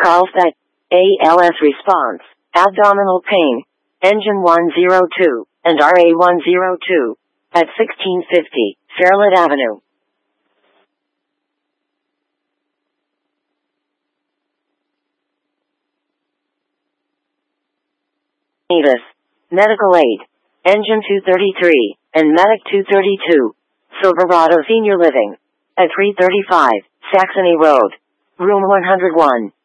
Carlsbad, ALS response, abdominal pain, engine 102, and RA 102, at 1650, Fairleigh Avenue. Nevis, medical aid, engine 233, and medic 232, Silverado Senior Living, at 335, Saxony Road, room 101.